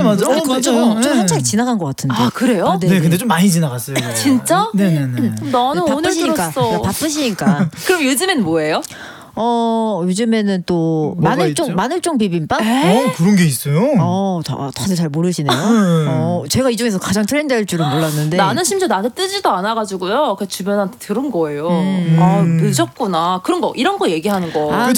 맞아. 맞아요. 좀 네. 한창 지나간 것 같은데. 아 그래요? 네, 근데 좀 많이 지나갔어요. 이거. 진짜? 네네네. 나는 오늘 바쁘시니까. 들었어. 바쁘시니까. 그럼 요즘엔 뭐예요? 요즘에는 또 뭐가 있죠? 마늘종 비빔밥? 그런 게 있어요? 다들 잘 모르시네요. 제가 이 중에서 가장 트렌디할 줄은 몰랐는데. 나는 심지어 나한테 뜨지도 않아가지고요. 그 주변한테 들은 거예요. 음. 아 늦었구나. 그런 거 이런 거 얘기하는 거. 아,